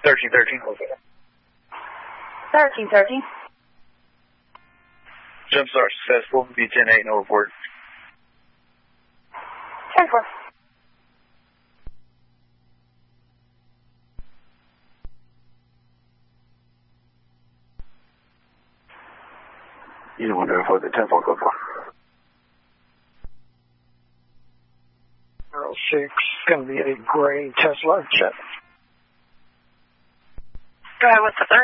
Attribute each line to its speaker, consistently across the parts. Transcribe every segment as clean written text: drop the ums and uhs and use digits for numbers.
Speaker 1: 1313.
Speaker 2: 1313.
Speaker 1: Jump start successful. B10-8, no report.
Speaker 2: 10-4.
Speaker 3: You don't want to avoid the 10-4 code for.
Speaker 4: 06, going to be a gray Tesla jet.
Speaker 2: Go ahead with the third.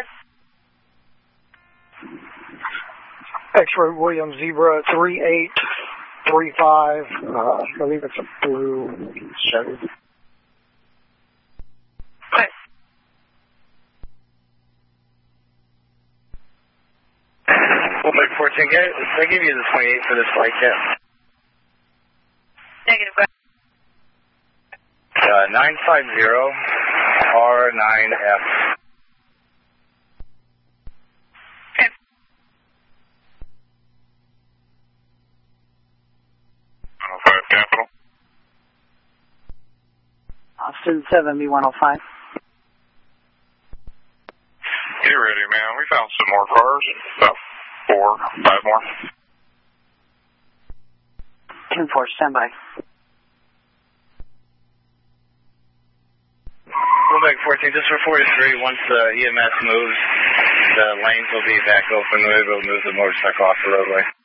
Speaker 4: X-Ray William Zebra 3835. I believe it's a blue Chevy.
Speaker 2: Okay.
Speaker 1: Well, 14, can I give you the 28 for this flight, yeah?
Speaker 2: Negative, go ahead.
Speaker 1: 950 R9F.
Speaker 2: Okay.
Speaker 5: Capital.
Speaker 6: Austin 7B105.
Speaker 5: Get ready, man. We found some more cars. About 4, 5 more.
Speaker 6: 10-4, standby.
Speaker 1: Quebec 14, just for 43, once EMS moves, the lanes will be back open. We'll be able to move the motorcycle off the roadway.